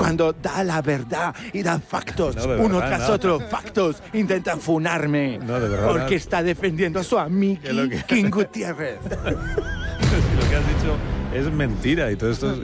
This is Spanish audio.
cuando da la verdad y da factos, No, de uno verdad, tras no. otro, factos, intenta funarme. No, de verdad, porque no. está defendiendo a su amigo Que lo que- King Gutiérrez. Si lo que has dicho es mentira y todo esto es